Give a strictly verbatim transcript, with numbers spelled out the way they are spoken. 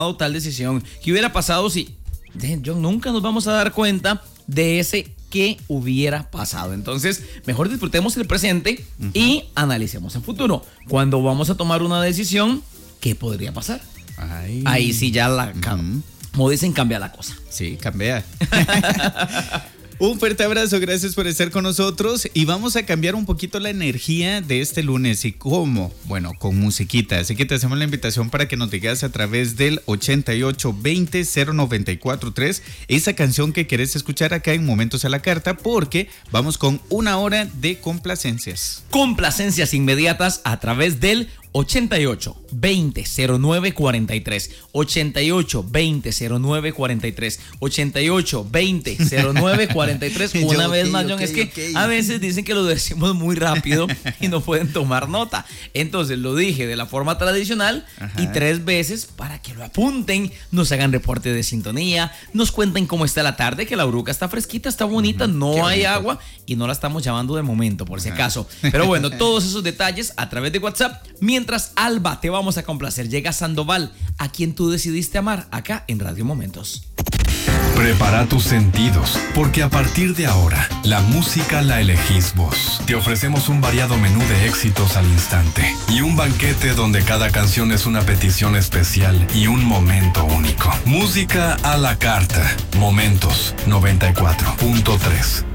tal decisión. ¿Qué hubiera pasado si? John, nunca nos vamos a dar cuenta de ese que hubiera pasado. Entonces, mejor disfrutemos el presente uh-huh. y analicemos el futuro. Cuando vamos a tomar una decisión, ¿qué podría pasar? Ay. Ahí sí ya la, uh-huh. como dicen, cambia la cosa. Sí, cambia. Un fuerte abrazo, gracias por estar con nosotros y vamos a cambiar un poquito la energía de este lunes. ¿Y cómo? Bueno, con musiquita, así que te hacemos la invitación para que nos digas a través del ochenta y ocho veinte cero noventa y cuatro tres esa canción que querés escuchar acá en Momentos a la Carta, porque vamos con una hora de complacencias. Complacencias inmediatas a través del ochenta y ocho veinte cero nueve cuarenta y tres, ochenta y ocho veinte cero nueve cuarenta y tres, ochenta y ocho veinte cero nueve cuarenta y tres. Una vez más, John, es que okay. a veces dicen que lo decimos muy rápido y no pueden tomar nota. Entonces lo dije de la forma tradicional Ajá. y tres veces para que lo apunten, nos hagan reporte de sintonía, nos cuenten cómo está la tarde, que la Uruca está fresquita, está bonita, uh-huh. no Qué hay bonito. agua y no la estamos llamando de momento, por si Ajá. acaso. Pero bueno, todos esos detalles a través de WhatsApp. Mientras, Alba, te vamos a complacer. Llega Sandoval, a quien tú decidiste amar, acá en Radio Momentos. Prepara tus sentidos, porque a partir de ahora, la música la elegís vos. Te ofrecemos un variado menú de éxitos al instante y un banquete donde cada canción es una petición especial y un momento único. Música a la carta. Momentos noventa y cuatro punto tres.